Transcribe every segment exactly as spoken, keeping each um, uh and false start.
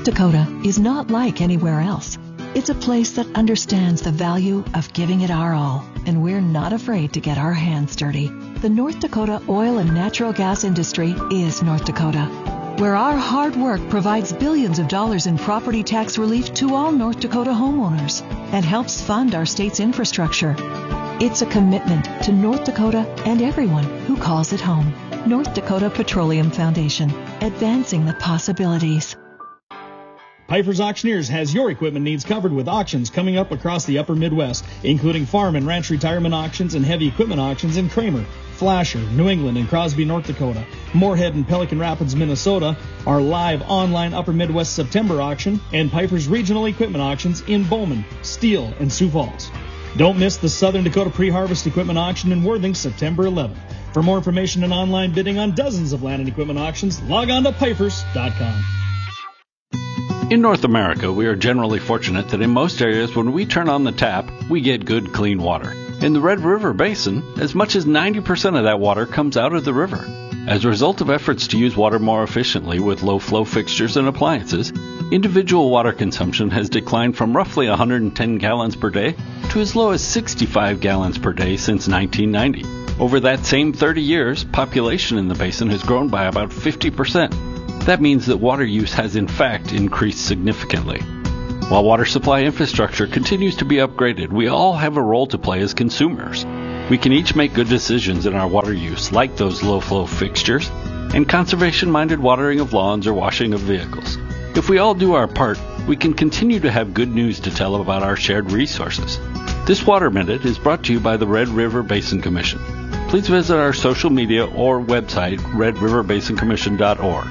North Dakota is not like anywhere else. It's a place that understands the value of giving it our all, and we're not afraid to get our hands dirty. The North Dakota oil and natural gas industry is North Dakota, where our hard work provides billions of dollars in property tax relief to all North Dakota homeowners and helps fund our state's infrastructure. It's a commitment to North Dakota and everyone who calls it home. North Dakota Petroleum Foundation, advancing the possibilities. Piper's Auctioneers has your equipment needs covered with auctions coming up across the upper Midwest, including farm and ranch retirement auctions and heavy equipment auctions in Kramer, Flasher, New England, and Crosby, North Dakota. Moorhead and Pelican Rapids, Minnesota, our live online Upper Midwest September auction, and Piper's regional equipment auctions in Bowman, Steele, and Sioux Falls. Don't miss the Southern Dakota Pre-Harvest Equipment Auction in Worthing, September eleventh. For more information and online bidding on dozens of land and equipment auctions, log on to pipers dot com. In North America, we are generally fortunate that in most areas when we turn on the tap, we get good, clean water. In the Red River Basin, as much as ninety percent of that water comes out of the river. As a result of efforts to use water more efficiently with low-flow fixtures and appliances, individual water consumption has declined from roughly one hundred ten gallons per day to as low as sixty-five gallons per day since nineteen ninety. Over that same thirty years, population in the basin has grown by about fifty percent. That means that water use has in fact increased significantly. While water supply infrastructure continues to be upgraded, we all have a role to play as consumers. We can each make good decisions in our water use, like those low-flow fixtures and conservation-minded watering of lawns or washing of vehicles. If we all do our part, we can continue to have good news to tell about our shared resources. This Water Minute is brought to you by the Red River Basin Commission. Please visit our social media or website, red river basin commission dot org.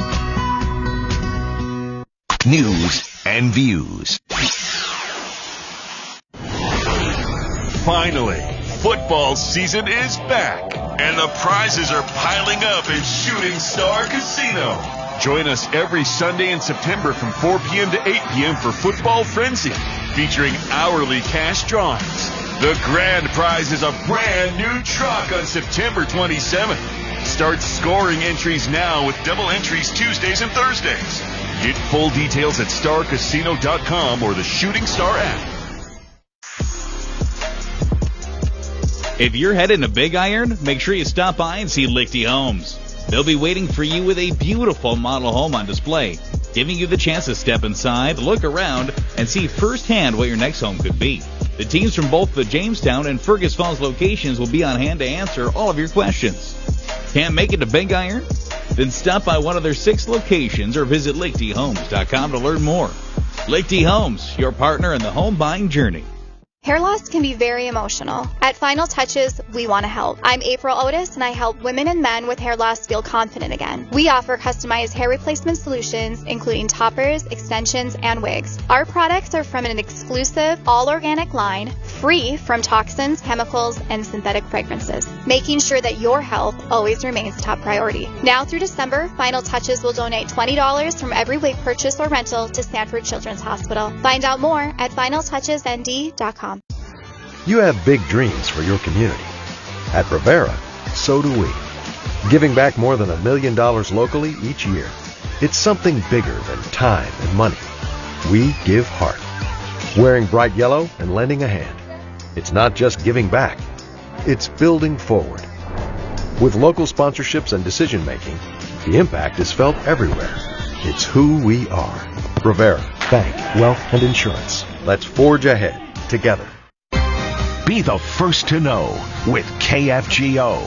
News and views. Finally, football season is back, and the prizes are piling up at Shooting Star Casino. Join us every Sunday in September from four p.m. to eight p.m. for Football Frenzy, featuring hourly cash drawings. The grand prize is a brand new truck on September twenty-seventh. Start scoring entries now with double entries Tuesdays and Thursdays. Get full details at star casino dot com or the Shooting Star app. If you're heading to Big Iron, make sure you stop by and see Lichty Homes. They'll be waiting for you with a beautiful model home on display, giving you the chance to step inside, look around, and see firsthand what your next home could be. The teams from both the Jamestown and Fergus Falls locations will be on hand to answer all of your questions. Can't make it to Big Iron? Then stop by one of their six locations or visit lichty homes dot com to learn more. Lichty Homes, your partner in the home buying journey. Hair loss can be very emotional. At Final Touches, we want to help. I'm April Otis, and I help women and men with hair loss feel confident again. We offer customized hair replacement solutions, including toppers, extensions, and wigs. Our products are from an exclusive, all-organic line, free from toxins, chemicals, and synthetic fragrances, making sure that your health always remains top priority. Now through December, Final Touches will donate twenty dollars from every wig purchase or rental to Sanford Children's Hospital. Find out more at final touches n d dot com. You have big dreams for your community. At Rivera, so do we. Giving back more than a million dollars locally each year. It's something bigger than time and money. We give heart. Wearing bright yellow and lending a hand. It's not just giving back. It's building forward. With local sponsorships and decision making, the impact is felt everywhere. It's who we are. Rivera, Bank, Wealth, and Insurance. Let's forge ahead together. Be the first to know with K F G O.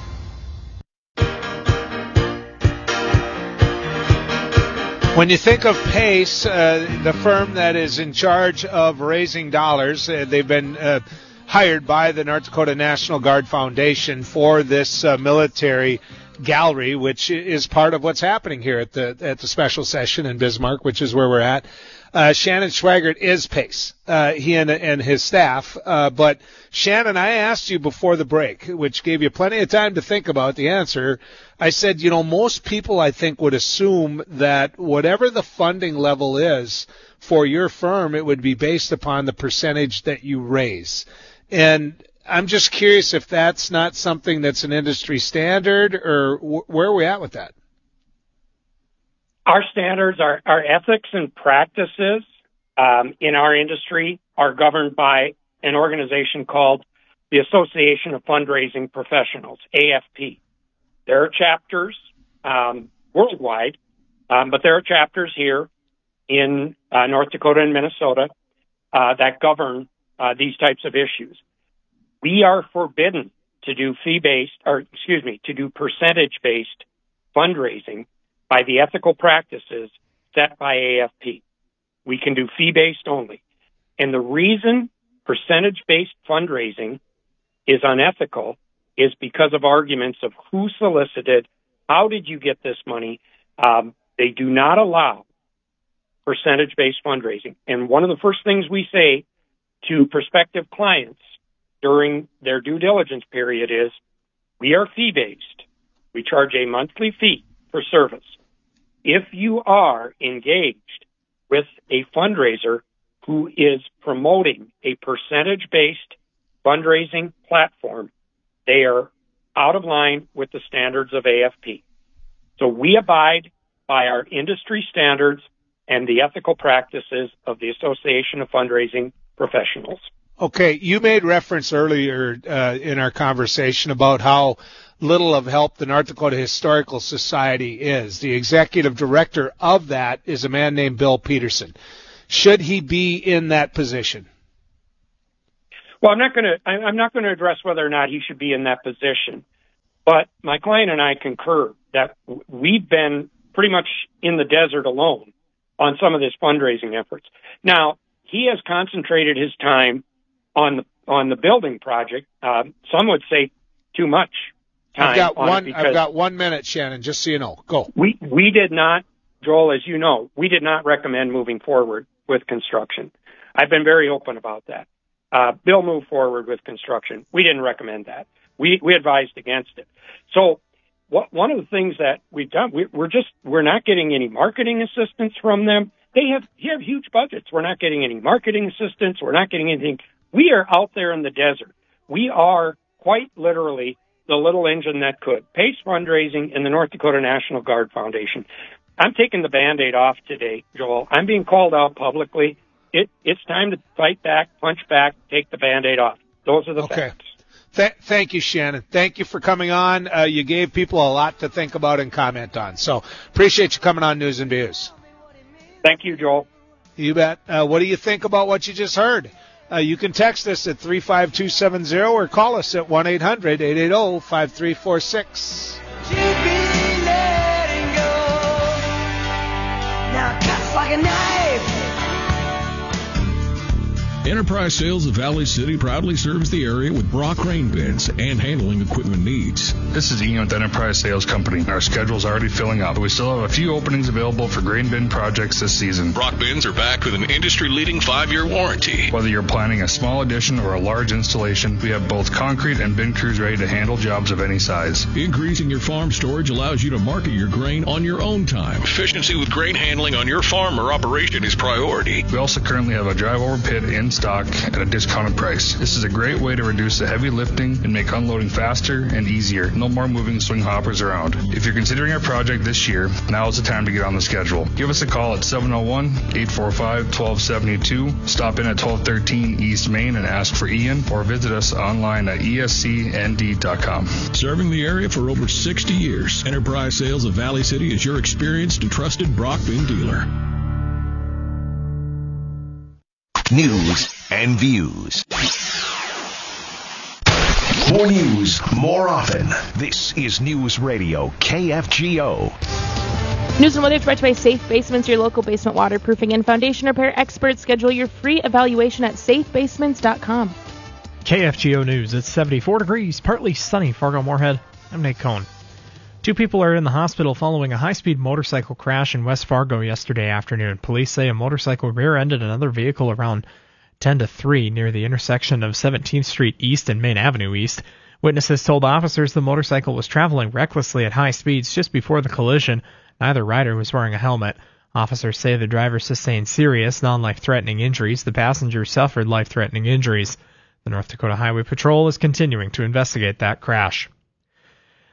When you think of PACE, uh, the firm that is in charge of raising dollars, uh, they've been uh, hired by the North Dakota National Guard Foundation for this uh, military gallery, which is part of what's happening here at the at the special session in Bismarck, which is where we're at. Uh, Shannon Schwaggart is PACE, uh, he and, and his staff. Uh, but Shannon, I asked you before the break, which gave you plenty of time to think about the answer. I said, you know, most people I think would assume that whatever the funding level is for your firm, it would be based upon the percentage that you raise. And I'm just curious if that's not something that's an industry standard, or wh- where are we at with that? Our standards, our, our ethics and practices um, in our industry are governed by an organization called the Association of Fundraising Professionals, A F P. There are chapters um, worldwide, um, but there are chapters here in uh, North Dakota and Minnesota uh, that govern uh, these types of issues. We are forbidden to do fee-based, or excuse me, to do percentage-based fundraising by the ethical practices set by A F P. We can do fee-based only. And the reason percentage-based fundraising is unethical is because of arguments of who solicited, how did you get this money? Um, they do not allow percentage-based fundraising. And one of the first things we say to prospective clients during their due diligence period is, we are fee-based. We charge a monthly fee for service. If you are engaged with a fundraiser who is promoting a percentage-based fundraising platform, they are out of line with the standards of A F P. So we abide by our industry standards and the ethical practices of the Association of Fundraising Professionals. Okay, you made reference earlier uh, in our conversation about how little of help the North Dakota Historical Society is. The executive director of that is a man named Bill Peterson. Should he be in that position? Well, I'm not going to I'm not going to address whether or not he should be in that position, but my client and I concur that we've been pretty much in the desert alone on some of this fundraising efforts. Now, he has concentrated his time on the on the building project. Uh, some would say too much time. I've got on one. it I've got one minute, Shannon. Just so you know, go. We we did not, Joel, as you know, we did not recommend moving forward with construction. I've been very open about that. Uh, Bill moved forward with construction. We didn't recommend that. We we advised against it. So what, one of the things that we've done, we, we're just we're not getting any marketing assistance from them. They have they have huge budgets. We're not getting any marketing assistance. We're not getting anything. We are out there in the desert. We are quite literally the little engine that could. PACE Fundraising and the North Dakota National Guard Foundation. I'm taking the Band-Aid off today, Joel. I'm being called out publicly. It, it's time to fight back, punch back, take the Band-Aid off. Those are the okay. facts. Th- thank you, Shannon. Thank you for coming on. Uh, you gave people a lot to think about and comment on. So appreciate you coming on News and Views. Thank you, Joel. You bet. Uh, what do you think about what you just heard? Uh, you can text us at three five two seven zero or call us at one eight hundred eight eight zero five three four six. Now cuts like a knife. Enterprise Sales of Valley City proudly serves the area with Brock grain bins and handling equipment needs. This is Ian with Enterprise Sales Company. Our schedule's already filling up, but we still have a few openings available for grain bin projects this season. Brock bins are backed with an industry-leading five-year warranty. Whether you're planning a small addition or a large installation, we have both concrete and bin crews ready to handle jobs of any size. Increasing your farm storage allows you to market your grain on your own time. Efficiency with grain handling on your farm or operation is priority. We also currently have a drive-over pit in stock at a discounted price. This is a great way to reduce the heavy lifting and make unloading faster and easier. No more moving swing hoppers around. If you're considering a project this year, now is the time to get on the schedule. Give us a call at seven oh one, eight four five, one two seven two. Stop in at twelve thirteen East Main and ask for Ian, or visit us online at E S C N D dot com. Serving the area for over sixty years, Enterprise Sales of Valley City is your experienced and trusted Brock bin dealer. News and Views. More news, more often. This is News Radio K F G O. News and weather brought to you by Safe Basements, your local basement waterproofing and foundation repair experts. Schedule your free evaluation at safe basements dot com. K F G O News. It's seventy-four degrees, partly sunny. Fargo-Moorhead. I'm Nate Cohn. Two people are in the hospital following a high-speed motorcycle crash in West Fargo yesterday afternoon. Police say a motorcycle rear-ended another vehicle around ten to three near the intersection of seventeenth Street East and Main Avenue East. Witnesses told officers the motorcycle was traveling recklessly at high speeds just before the collision. Neither rider was wearing a helmet. Officers say the driver sustained serious, non-life-threatening injuries. The passenger suffered life-threatening injuries. The North Dakota Highway Patrol is continuing to investigate that crash.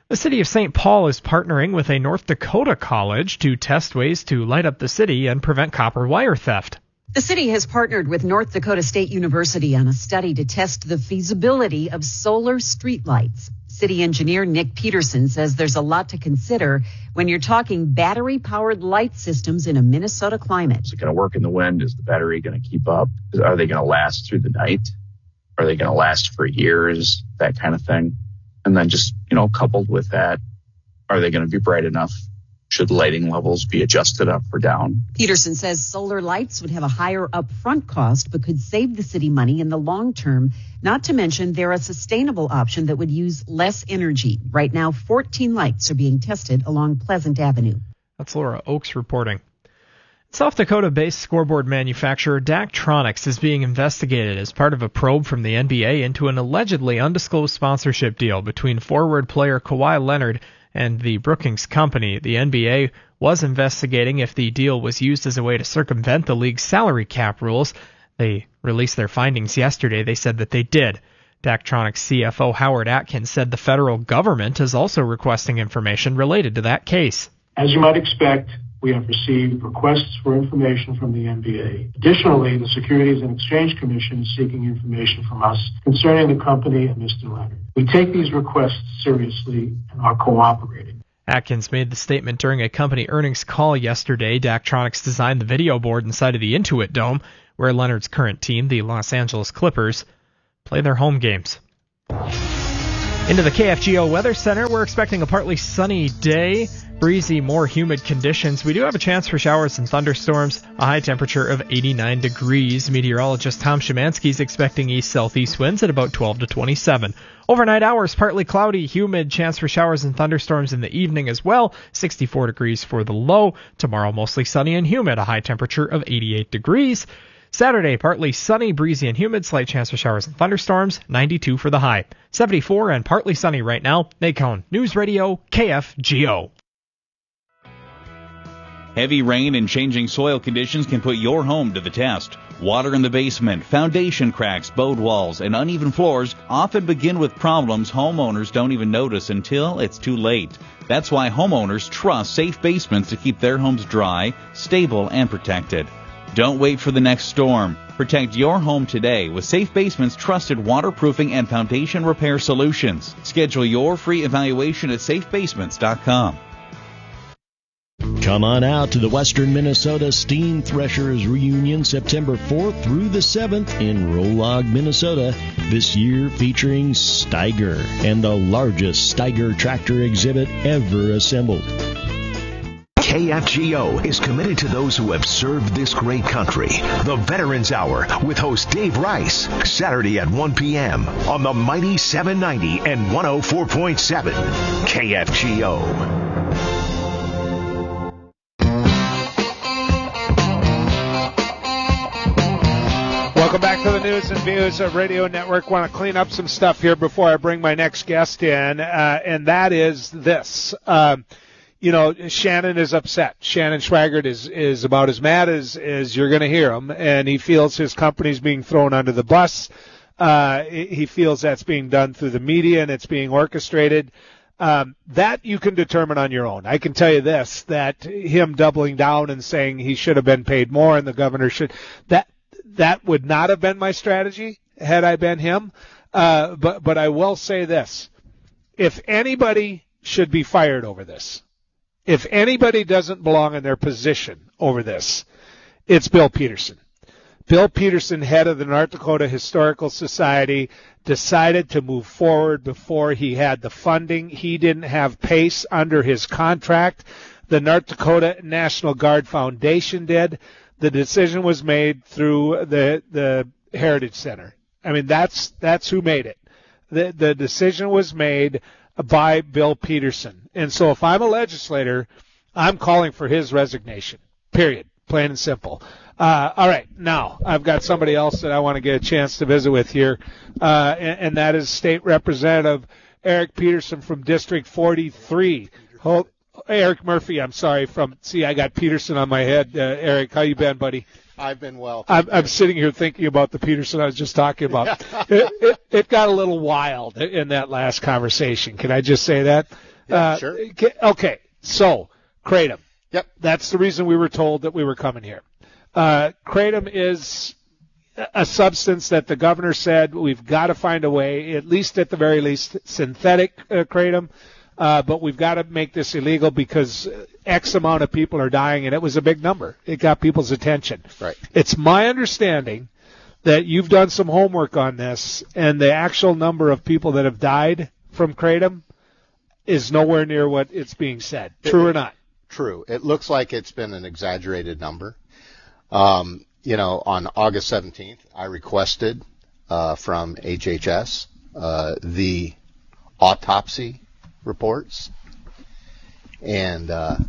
The city of Saint Paul is partnering with a North Dakota college to test ways to light up the city and prevent copper wire theft. The city has partnered with North Dakota State University on a study to test the feasibility of solar streetlights. City engineer Nick Peterson says there's a lot to consider when you're talking battery-powered light systems in a Minnesota climate. Is it going to work in the wind? Is the battery going to keep up? Are they going to last through the night? Are they going to last for years? That kind of thing. And then just, you know, coupled with that, are they going to be bright enough? Should lighting levels be adjusted up or down? Peterson says solar lights would have a higher upfront cost, but could save the city money in the long term. Not to mention they're a sustainable option that would use less energy. Right now, fourteen lights are being tested along Pleasant Avenue. That's Laura Oakes reporting. South Dakota-based scoreboard manufacturer Daktronics is being investigated as part of a probe from the N B A into an allegedly undisclosed sponsorship deal between forward player Kawhi Leonard and the Brookings Company. The N B A was investigating if the deal was used as a way to circumvent the league's salary cap rules. They released their findings yesterday. They said that they did. Daktronics C F O Howard Atkins said the federal government is also requesting information related to that case. As you might expect, we have received requests for information from the N B A. Additionally, the Securities and Exchange Commission is seeking information from us concerning the company and Mister Leonard. We take these requests seriously and are cooperating. Atkins made the statement during a company earnings call yesterday. Daktronics designed the video board inside of the Intuit Dome, where Leonard's current team, the Los Angeles Clippers, play their home games. Into the K F G O Weather Center, we're expecting a partly sunny day, breezy, more humid conditions. We do have a chance for showers and thunderstorms, a high temperature of eighty-nine degrees. Meteorologist Tom Szymanski is expecting east-southeast winds at about twelve to twenty-seven. Overnight hours, partly cloudy, humid, chance for showers and thunderstorms in the evening as well, sixty-four degrees for the low. Tomorrow, mostly sunny and humid, a high temperature of eighty-eight degrees. Saturday, partly sunny, breezy, and humid, slight chance for showers and thunderstorms, ninety-two for the high. seventy-four and partly sunny right now. Nate Cohn, News Radio, K F G O. Heavy rain and changing soil conditions can put your home to the test. Water in the basement, foundation cracks, bowed walls, and uneven floors often begin with problems homeowners don't even notice until it's too late. That's why homeowners trust Safe Basements to keep their homes dry, stable, and protected. Don't wait for the next storm. Protect your home today with Safe Basements' trusted waterproofing and foundation repair solutions. Schedule your free evaluation at safe basements dot com. Come on out to the Western Minnesota Steam Threshers Reunion September fourth through the seventh in Rolog, Minnesota. This year featuring Steiger and the largest Steiger tractor exhibit ever assembled. K F G O is committed to those who have served this great country. The Veterans Hour with host Dave Rice, Saturday at one p.m. on the mighty seven ninety and one oh four point seven K F G O. Welcome back to the News and Views of Radio Network. Want to clean up some stuff here before I bring my next guest in, uh, and that is this. Um, You know, Shannon is upset. Shannon Schwaggart is, is about as mad as, as you're going to hear him, and he feels his company's being thrown under the bus. Uh, he feels that's being done through the media and it's being orchestrated. Um, that you can determine on your own. I can tell you this, that him doubling down and saying he should have been paid more and the governor should, that, that would not have been my strategy had I been him. Uh, but, but I will say this. If anybody should be fired over this, if anybody doesn't belong in their position over this, it's Bill Peterson. Bill Peterson, head of the North Dakota Historical Society, decided to move forward before he had the funding. He didn't have PACE under his contract. The North Dakota National Guard Foundation did. The decision was made through the the Heritage Center. I mean, that's that's who made it. The the decision was made by Bill Peterson. And so if I'm a legislator, I'm calling for his resignation, period, plain and simple. Uh, all right, now I've got somebody else that I want to get a chance to visit with here, uh, and, and that is State Representative Eric Peterson from District forty-three. Hold, Eric Murphy, I'm sorry, from, see, I got Peterson on my head. Uh, Eric, how you been, buddy? I've been well. I'm, I'm sitting here thinking about the Peterson I was just talking about. it, it, it got a little wild in that last conversation. Can I just say that? Yeah, uh, sure. Okay, so kratom. Yep. That's the reason we were told that we were coming here. Uh, kratom is a substance that the governor said we've got to find a way, at least at the very least, synthetic uh, kratom, uh, but we've got to make this illegal because X amount of people are dying, and it was a big number. It got people's attention. Right. It's my understanding that you've done some homework on this, and the actual number of people that have died from kratom is nowhere near what it's being said. True or not? True. It looks like it's been an exaggerated number. Um, you know, on August seventeenth, I requested uh, from H H S uh, the autopsy reports, and uh,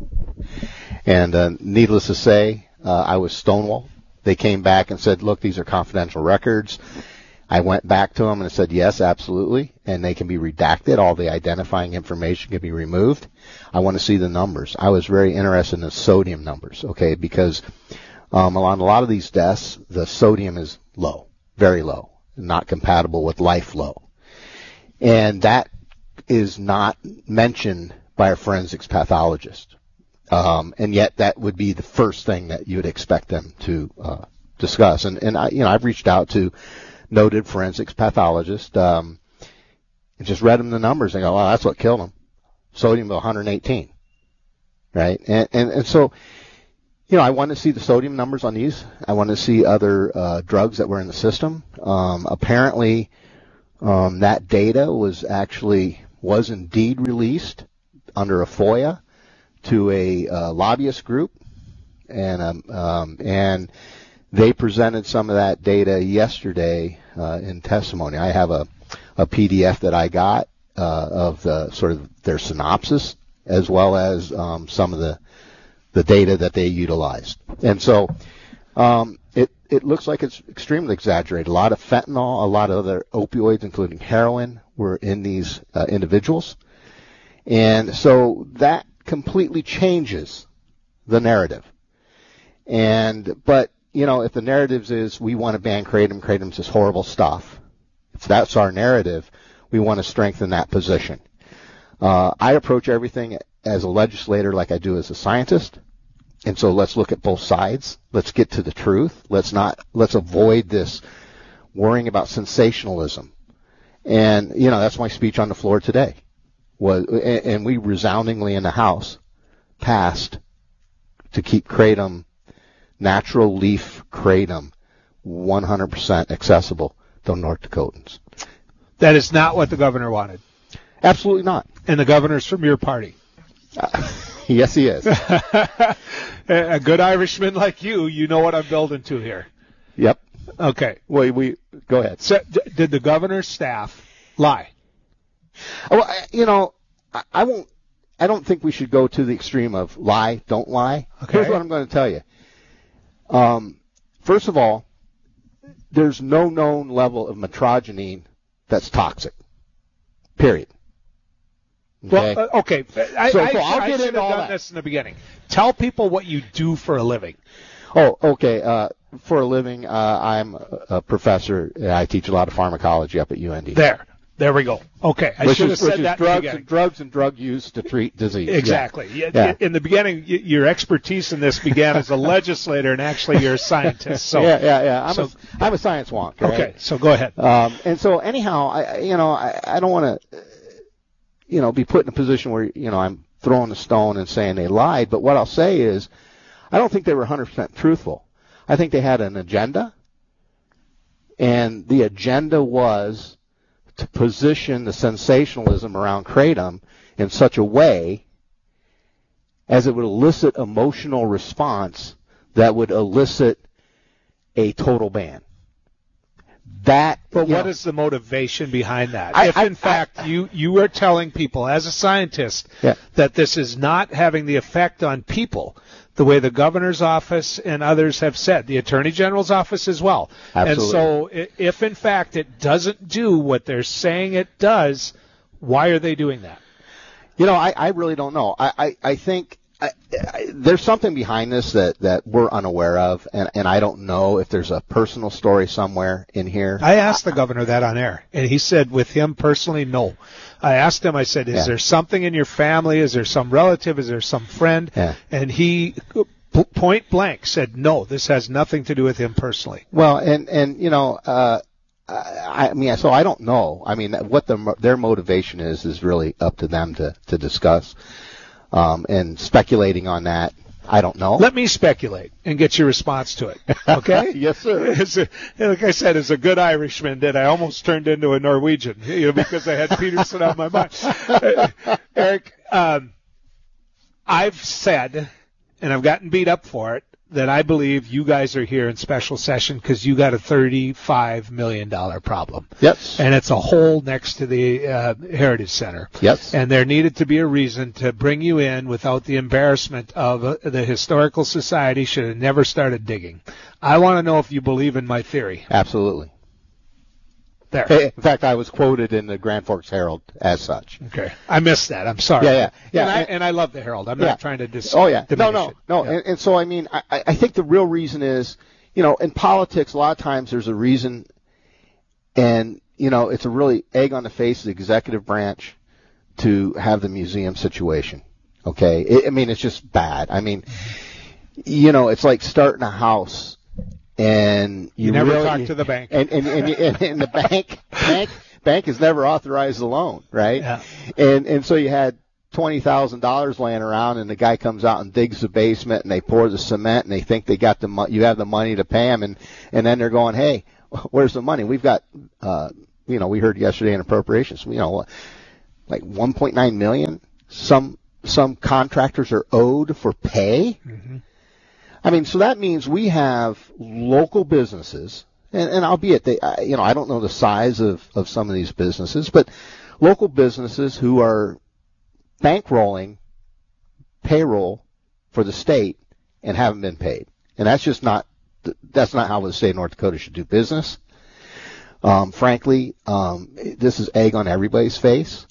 and uh, needless to say, uh, I was stonewalled. They came back and said, "Look, these are confidential records." I went back to them and said, "Yes, absolutely," and they can be redacted. All the identifying information can be removed. I want to see the numbers. I was very interested in the sodium numbers, okay, because um, on a lot of these deaths, the sodium is low, very low, not compatible with life low. And that is not mentioned by a forensics pathologist. Um, and yet that would be the first thing that you would expect them to uh, discuss. And, and I, you know, I've reached out to noted forensics pathologist, um, and just read them the numbers and go, "Well, that's what killed him. Sodium of one hundred eighteen." Right? And, and, and so, you know, I want to see the sodium numbers on these. I want to see other uh, drugs that were in the system. Um, apparently, um, that data was actually, was indeed released under a FOIA to a uh, lobbyist group, and um, um, and they presented some of that data yesterday uh, in testimony. I have a, a P D F that I got uh, of the sort of their synopsis, as well as um, some of the the data that they utilized. And so um, it it looks like it's extremely exaggerated. A lot of fentanyl, a lot of other opioids, including heroin, were in these uh, individuals. And so that completely changes the narrative. And but you know, if the narrative is we want to ban kratom, kratom's this horrible stuff, if that's our narrative, we want to strengthen that position. Uh, I approach everything as a legislator like I do as a scientist, and so let's look at both sides. Let's get to the truth. Let's not let's avoid this worrying about sensationalism. And you know, that's my speech on the floor today. Was and we resoundingly in the House passed to keep kratom, natural leaf kratom, one hundred percent accessible to North Dakotans. That is not what the governor wanted. Absolutely not. And the governor's from your party. Uh, yes, he is. A good Irishman like you, you know what I'm building to here. Yep. Okay. Well, we go ahead. So, d- did the governor's staff lie? Well, you know, I, I won't. I don't think we should go to the extreme of lie, don't lie. Okay. Here's what I'm going to tell you. Um, first of all, there's no known level of metrogenine that's toxic. Period. Okay. Well, uh, okay. I, so, I, so I'll I get should into have all done that. this in the beginning. Tell people what you do for a living. Oh, okay. Uh, for a living, uh, I'm a professor. I teach a lot of pharmacology up at U N D. There. There we go. Okay. I which should is, have said which is that drugs in the and drugs and drug use to treat disease. Exactly. Yeah. Yeah. Yeah. In the beginning, y- your expertise in this began as a legislator, and actually you're a scientist. So yeah, yeah, yeah. I'm, so, a, I'm a science wonk. Right? Okay, so go ahead. Um, and so anyhow, I, you know, I, I don't want to, you know, be put in a position where, you know, I'm throwing a stone and saying they lied. But what I'll say is, I don't think they were one hundred percent truthful. I think they had an agenda, and the agenda was to position the sensationalism around kratom in such a way as it would elicit emotional response that would elicit a total ban. That, but what know, is the motivation behind that? I, if I, in fact I, you you are telling people as a scientist yeah. that this is not having the effect on people the way the governor's office and others have said, the attorney general's office as well. Absolutely. And so if in fact it doesn't do what they're saying it does, why are they doing that? You know, I, I really don't know. I, I, I think I, I, there's something behind this that, that we're unaware of, and, and I don't know if there's a personal story somewhere in here. I asked the governor that on air, and he said with him personally, no. I asked him, I said, is yeah. there something in your family? Is there some relative? Is there some friend? Yeah. And he point blank said, no, this has nothing to do with him personally. Well, and, and you know, uh, I, I mean, so I don't know. I mean, what the, their motivation is is really up to them to, to discuss. Um, and speculating on that, I don't know. Let me speculate and get your response to it. Okay? Yes, sir. As a, like I said, as a good Irishman, that I almost turned into a Norwegian, you know, because I had Peterson on my mind. Uh, Eric, um, I've said, and I've gotten beat up for it, that I believe you guys are here in special session because you got a thirty-five million dollars problem. Yes. And it's a hole next to the uh, Heritage Center. Yes. And there needed to be a reason to bring you in without the embarrassment of uh, the Historical Society should have never started digging. I want to know if you believe in my theory. Absolutely. There. In fact, I was quoted in the Grand Forks Herald as such. Okay. I missed that. I'm sorry. Yeah, yeah. yeah. And, I, and, and I love the Herald. I'm yeah. not trying to dis- Oh, yeah. diminish No, no, it. no. Yeah. And, and so, I mean, I, I think the real reason is, you know, in politics, a lot of times there's a reason, and, you know, it's a really egg on the face of the executive branch to have the museum situation. Okay? It, I mean, it's just bad. I mean, you know, it's like starting a house. And you, you never really, talk to the bank, and and and, and, and the bank bank bank has never authorized the loan, right? Yeah. And and so you had twenty thousand dollars laying around, and the guy comes out and digs the basement, and they pour the cement, and they think they got the mo- you have the money to pay him, and and then they're going, hey, where's the money? We've got, uh, you know, we heard yesterday in appropriations, you know, like one point nine million. Some some contractors are owed for pay. Mm-hmm. I mean, so that means we have local businesses, and, and albeit they, you know, I don't know the size of, of some of these businesses, but local businesses who are bankrolling payroll for the state and haven't been paid. And that's just not, that's not how the state of North Dakota should do business. Um, frankly, um, this is egg on everybody's face.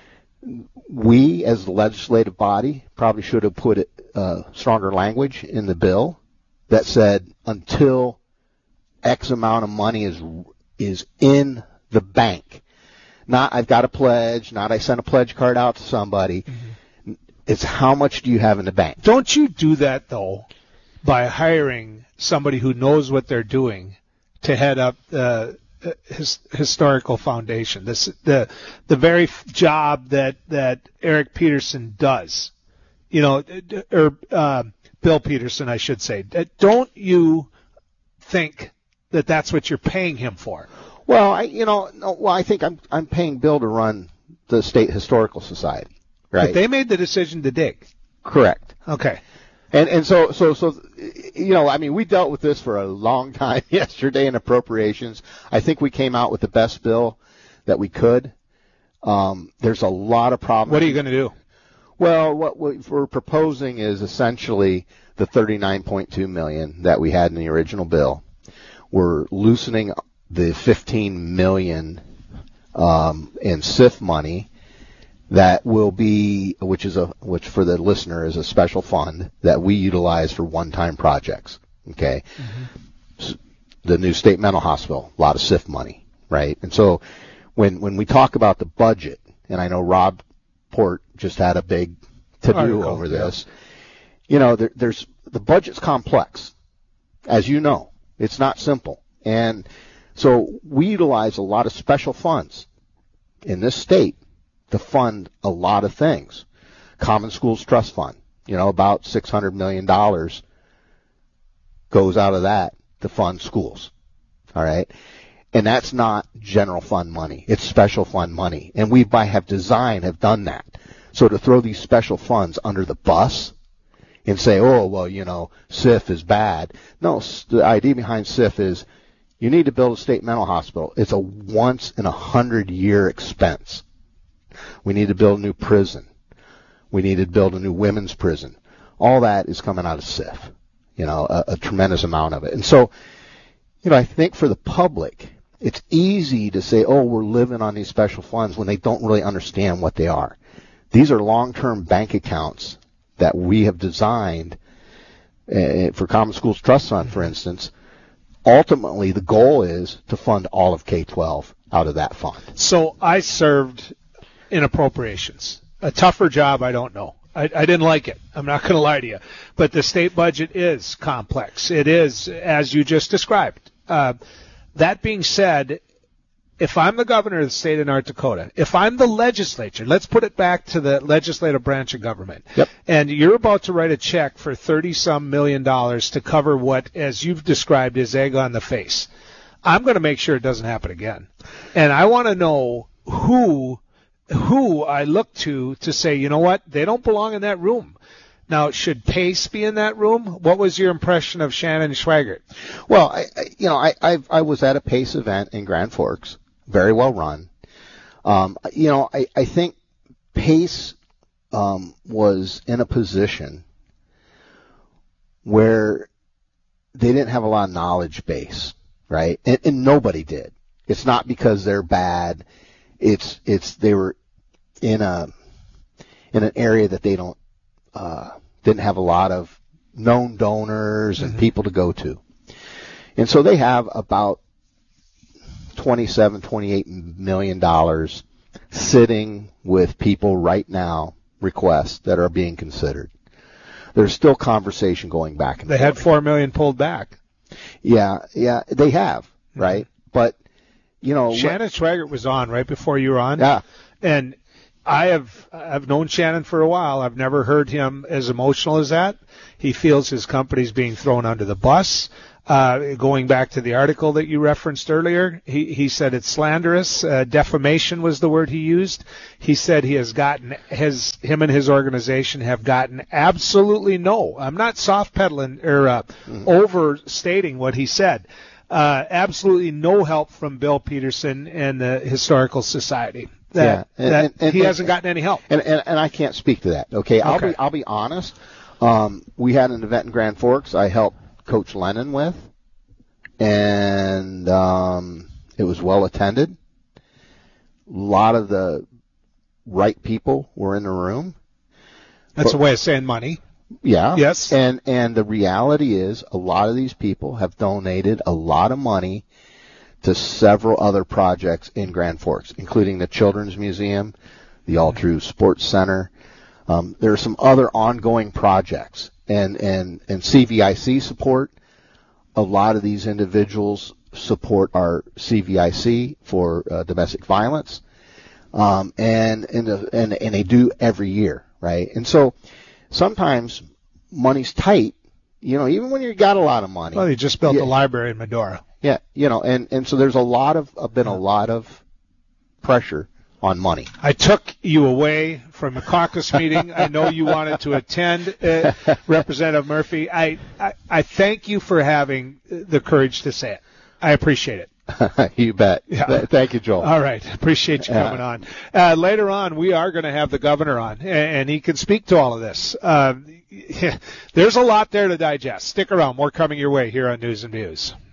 We, as the legislative body, probably should have put it, uh, stronger language in the bill that said until X amount of money is is in the bank. Not I've got a pledge, not I sent a pledge card out to somebody. Mm-hmm. It's how much do you have in the bank? Don't you do that, though, by hiring somebody who knows what they're doing to head up the uh, his, historical foundation, this, the the very f- job that, that Eric Peterson does? You know, or uh, Bill Peterson, I should say. Don't you think that that's what you're paying him for? Well, I, you know, no, well, I think I'm I'm paying Bill to run the State Historical Society, right? But they made the decision to dig. Correct. Okay. And and so so so you know, I mean, we dealt with this for a long time yesterday in appropriations. I think we came out with the best bill that we could. Um, there's a lot of problems. What are you going to do? Well, what we're proposing is essentially the thirty-nine point two million dollars that we had in the original bill. We're loosening the fifteen million dollars um, in S I F money that will be, which is a, which for the listener is a special fund that we utilize for one-time projects. Okay, mm-hmm. The new state mental hospital, a lot of S I F money, right? And so when when we talk about the budget, and I know Rob Port just had a big to-do over this. Yeah. You know, there, there's the budget's complex, as you know. It's not simple, and so we utilize a lot of special funds in this state to fund a lot of things. Common Schools Trust Fund, you know, about six hundred million dollars goes out of that to fund schools. All right. And that's not general fund money. It's special fund money. And we, by have design, have done that. So to throw these special funds under the bus and say, oh, well, you know, S I F is bad. No, the idea behind S I F is you need to build a state mental hospital. It's a once in a hundred year expense. We need to build a new prison. We need to build a new women's prison. All that is coming out of S I F. You know, a, a tremendous amount of it. And so, you know, I think for the public, it's easy to say, oh, we're living on these special funds when they don't really understand what they are. These are long-term bank accounts that we have designed uh, for Common Schools Trust Fund, for instance, ultimately the goal is to fund all of K twelve out of that fund. So I served in appropriations. A tougher job, I don't know. I, I didn't like it. I'm not going to lie to you. But the state budget is complex. It is, as you just described. Uh, that being said, if I'm the governor of the state of North Dakota, if I'm the legislature, let's put it back to the legislative branch of government, yep. and you're about to write a check for thirty-some million dollars to cover what, as you've described, is egg on the face, I'm going to make sure it doesn't happen again. And I want to know who who I look to to say, you know what, they don't belong in that room. Now, should Pace be in that room? What was your impression of Shannon Schwaggart? Well, I, I, you know, I I've, I was at a Pace event in Grand Forks, very well run. Um, you know, I, I think Pace um, was in a position where they didn't have a lot of knowledge base, right? And, and nobody did. It's not because they're bad. It's it's they were in a in an area that they don't uh, didn't have a lot of known donors and mm-hmm. people to go to, and so they have about twenty-seven, twenty-eight million dollars sitting with people right now, requests that are being considered. There's still conversation going back and they forth. Had four million pulled back. Yeah, yeah, they have, mm-hmm. right? But you know, Shannon Schwaggart was on right before you were on. Yeah, and I have I've known Shannon for a while. I've never heard him as emotional as that. He feels his company's being thrown under the bus. Uh, going back to the article that you referenced earlier, he, he said it's slanderous. Uh, defamation was the word he used. He said he has gotten, his, him and his organization have gotten absolutely no, I'm not soft pedaling or uh, mm. overstating what he said, uh, absolutely no help from Bill Peterson and the Historical Society. That, yeah, and, that and, and, he and, hasn't gotten any help. And, and, and I can't speak to that. Okay, I'll okay. be I'll be honest. Um, we had an event in Grand Forks. I helped Coach Lennon with, and um, it was well attended. A lot of the right people were in the room. That's but, a way of saying money. Yeah. Yes. And and the reality is, a lot of these people have donated a lot of money to several other projects in Grand Forks, including the Children's Museum, the All True Sports Center. Um, there are some other ongoing projects, and, and, and C V I C support. A lot of these individuals support our C V I C for uh, domestic violence, um, and and, the, and and they do every year, right? And so sometimes money's tight, you know, even when you got a lot of money. Well, they just built yeah, a library in Medora. Yeah, you know, and, and so there's a lot of uh, been a lot of pressure on money. I took you away from a caucus meeting. I know you wanted to attend, uh, Representative Murphy. I, I I thank you for having the courage to say it. I appreciate it. You bet. Yeah. Thank you, Joel. All right. Appreciate you coming on. Uh, later on, we are going to have the governor on, and he can speak to all of this. Um, there's a lot there to digest. Stick around. More coming your way here on News and Views.